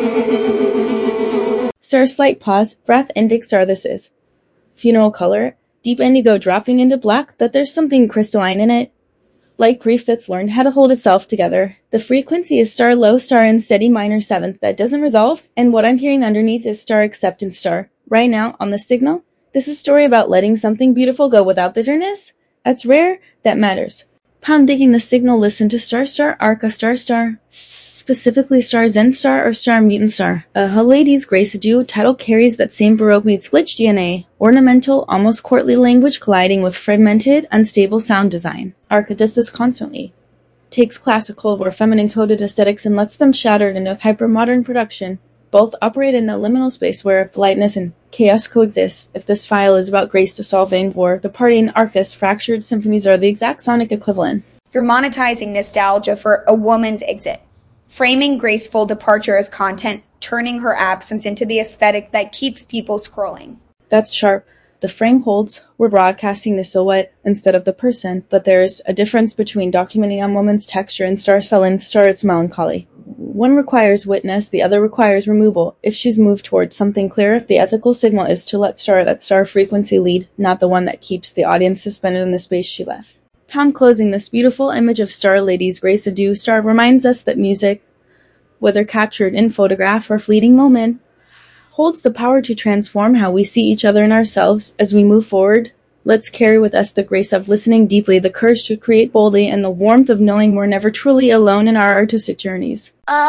Star, slight pause, breath, indic star this is. Funeral color, deep indigo dropping into black, that there's something crystalline in it. Like grief that's learned how to hold itself together. The frequency is star, low star, and steady minor seventh that doesn't resolve, and what I'm hearing underneath is star, acceptance star. Right now, on the signal, this is a story about letting something beautiful go without bitterness. That's rare, that matters. Pound digging the signal, listen to star, star, arca, star, star. Specifically star, zen star, or star, mutant star. Ladies, grace adieu, title carries that same Baroque meets glitch DNA. Ornamental, almost courtly language colliding with fragmented, unstable sound design. Arca does this constantly. Takes classical or feminine-coded aesthetics and lets them shatter into hyper-modern production. Both operate in the liminal space where politeness and chaos coexist. If this file is about grace dissolving or the party in Arcus, fractured symphonies are the exact sonic equivalent. You're monetizing nostalgia for a woman's exit. Framing graceful departure as content, turning her absence into the aesthetic that keeps people scrolling. That's sharp. The frame holds. We're broadcasting the silhouette instead of the person, but there's a difference between documenting a woman's texture and star selling star its melancholy. One requires witness, the other requires removal. If she's moved towards something clearer, the ethical signal is to let that star frequency lead, not the one that keeps the audience suspended in the space she left. Pound closing, this beautiful image of Star Lady's Grace Adieu Star reminds us that music, whether captured in photograph or fleeting moment, holds the power to transform how we see each other and ourselves. As we move forward, let's carry with us the grace of listening deeply, the courage to create boldly, and the warmth of knowing we're never truly alone in our artistic journeys.